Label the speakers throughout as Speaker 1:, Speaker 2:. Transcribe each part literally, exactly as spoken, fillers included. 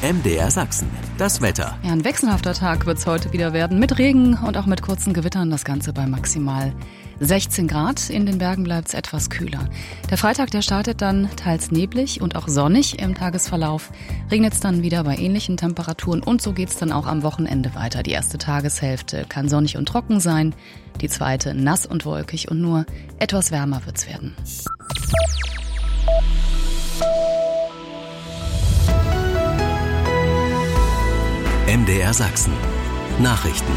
Speaker 1: M D R Sachsen, das Wetter.
Speaker 2: Ja, ein wechselhafter Tag wird es heute wieder werden, mit Regen und auch mit kurzen Gewittern. Das Ganze bei maximal sechzehn Grad. In den Bergen bleibt es etwas kühler. Der Freitag, der startet dann teils neblig und auch sonnig im Tagesverlauf. Regnet es dann wieder bei ähnlichen Temperaturen und so geht es dann auch am Wochenende weiter. Die erste Tageshälfte kann sonnig und trocken sein, die zweite nass und wolkig und nur etwas wärmer wird es werden.
Speaker 1: M D R Sachsen. Nachrichten.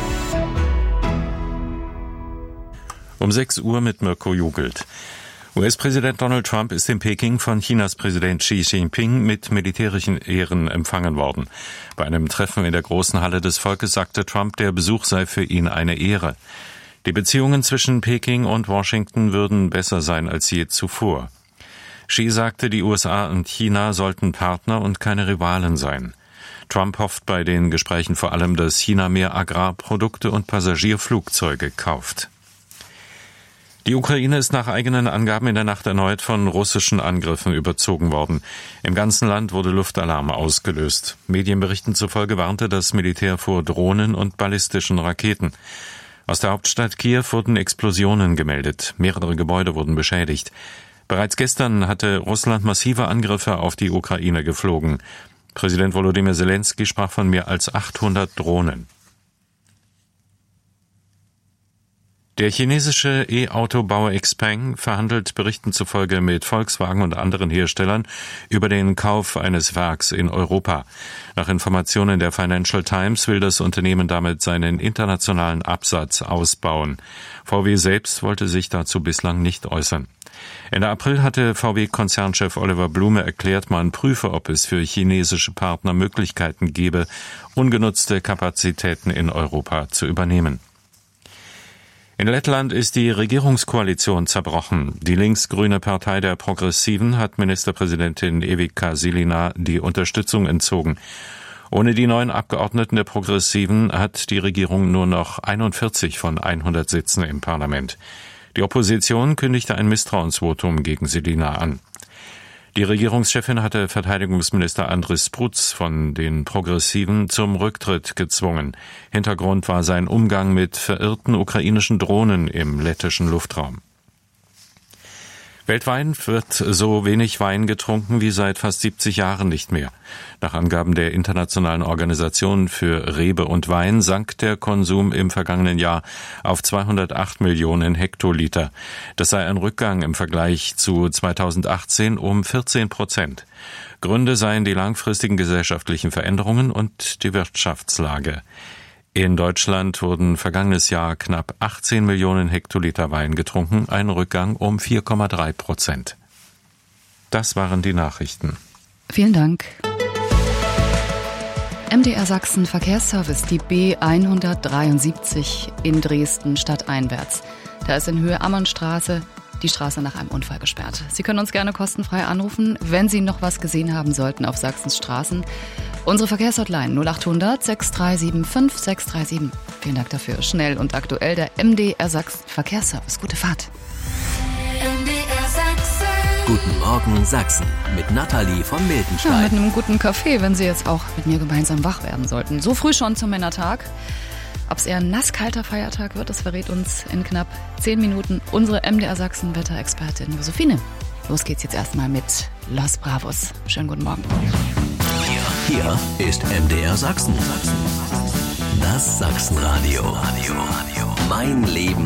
Speaker 3: Um sechs Uhr mit Mirko Jugelt. U S-Präsident Donald Trump ist in Peking von Chinas Präsident Xi Jinping mit militärischen Ehren empfangen worden. Bei einem Treffen in der großen Halle des Volkes sagte Trump, der Besuch sei für ihn eine Ehre. Die Beziehungen zwischen Peking und Washington würden besser sein als je zuvor. Xi sagte, die U S A und China sollten Partner und keine Rivalen sein. Trump hofft bei den Gesprächen vor allem, dass China mehr Agrarprodukte und Passagierflugzeuge kauft. Die Ukraine ist nach eigenen Angaben in der Nacht erneut von russischen Angriffen überzogen worden. Im ganzen Land wurde Luftalarm ausgelöst. Medienberichten zufolge warnte das Militär vor Drohnen und ballistischen Raketen. Aus der Hauptstadt Kiew wurden Explosionen gemeldet. Mehrere Gebäude wurden beschädigt. Bereits gestern hatte Russland massive Angriffe auf die Ukraine geflogen. Präsident Volodymyr Zelensky sprach von mehr als achthundert Drohnen. Der chinesische E-Auto-Bauer Xpeng verhandelt Berichten zufolge mit Volkswagen und anderen Herstellern über den Kauf eines Werks in Europa. Nach Informationen der Financial Times will das Unternehmen damit seinen internationalen Absatz ausbauen. V W selbst wollte sich dazu bislang nicht äußern. Ende April hatte V W-Konzernchef Oliver Blume erklärt, man prüfe, ob es für chinesische Partner Möglichkeiten gebe, ungenutzte Kapazitäten in Europa zu übernehmen. In Lettland ist die Regierungskoalition zerbrochen. Die linksgrüne Partei der Progressiven hat Ministerpräsidentin Evika Silina die Unterstützung entzogen. Ohne die neuen Abgeordneten der Progressiven hat die Regierung nur noch einundvierzig von hundert Sitzen im Parlament. Die Opposition kündigte ein Misstrauensvotum gegen Silina an. Die Regierungschefin hatte Verteidigungsminister Andris Prutz von den Progressiven zum Rücktritt gezwungen. Hintergrund war sein Umgang mit verirrten ukrainischen Drohnen im lettischen Luftraum. Weltweit wird so wenig Wein getrunken wie seit fast siebzig Jahren nicht mehr. Nach Angaben der Internationalen Organisation für Rebe und Wein sank der Konsum im vergangenen Jahr auf zweihundertacht Millionen Hektoliter. Das sei ein Rückgang im Vergleich zu zweitausendachtzehn um vierzehn Prozent. Gründe seien die langfristigen gesellschaftlichen Veränderungen und die Wirtschaftslage. In Deutschland wurden vergangenes Jahr knapp achtzehn Millionen Hektoliter Wein getrunken, ein Rückgang um vier Komma drei Prozent. Das waren die Nachrichten.
Speaker 2: Vielen Dank. M D R Sachsen Verkehrsservice, die B hundertdreiundsiebzig in Dresden stadteinwärts. Da ist in Höhe Ammernstraße die Straße nach einem Unfall gesperrt. Sie können uns gerne kostenfrei anrufen, wenn Sie noch was gesehen haben sollten auf Sachsens Straßen. Unsere Verkehrshotline null achthundert sechs drei sieben fünf sechs drei sieben. Vielen Dank dafür. Schnell und aktuell der M D R Sachsen Verkehrsservice. Gute Fahrt.
Speaker 1: M D R Sachsen. Guten Morgen Sachsen mit Nathalie von Miltenstein.
Speaker 2: Ja, mit einem guten Kaffee, wenn Sie jetzt auch mit mir gemeinsam wach werden sollten. So früh schon zum Männertag. Ob es eher ein nasskalter Feiertag wird, das verrät uns in knapp zehn Minuten unsere M D R Sachsen Wetterexpertin Josephine. Los geht's jetzt erstmal mit Los Bravos. Schönen guten Morgen.
Speaker 1: Hier ist M D R Sachsen. Das Sachsenradio. Mein Leben.